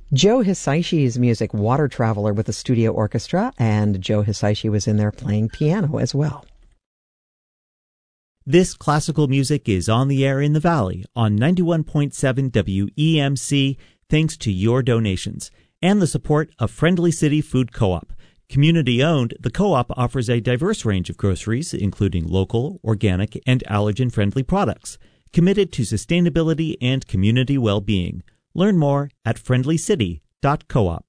Joe Hisaishi's music, Water Traveler, with the studio orchestra, and Joe Hisaishi was in there playing piano as well. This classical music is on the air in the Valley on 91.7 WEMC thanks to your donations and the support of Friendly City Food Co-op. Community-owned, the co-op offers a diverse range of groceries, including local, organic, and allergen-friendly products, committed to sustainability and community well-being. Learn more at friendlycity.coop.